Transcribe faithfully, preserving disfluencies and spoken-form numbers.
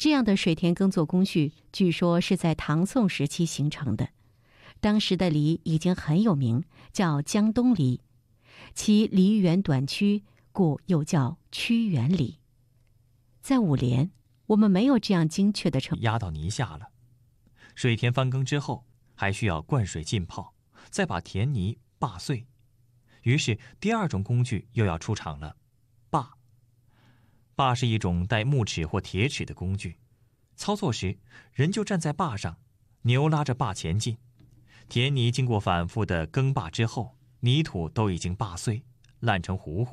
这样的水田耕作工序，据说是在唐宋时期形成的。当时的犁已经很有名，叫江东犁，其犁圆短曲，故又叫曲圆犁。在五连，我们没有这样精确的称。 压到泥下了。水田翻耕之后，还需要灌水浸泡，再把田泥扒碎。于是第二种工具又要出场了，耙。耙是一种带木齿或铁齿的工具，操作时人就站在耙上，牛拉着耙前进。田泥经过反复的耕耙之后，泥土都已经耙碎，烂成糊糊。